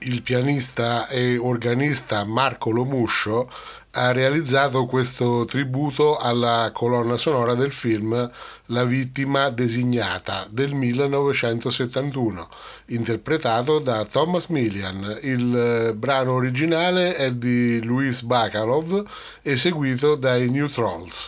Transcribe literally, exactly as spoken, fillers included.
Il pianista e organista Marco Lomuscio ha realizzato questo tributo alla colonna sonora del film La vittima designata del millenovecentosettantuno, interpretato da Thomas Millian. Il eh, brano originale è di Luis Bacalov, eseguito dai New Trolls.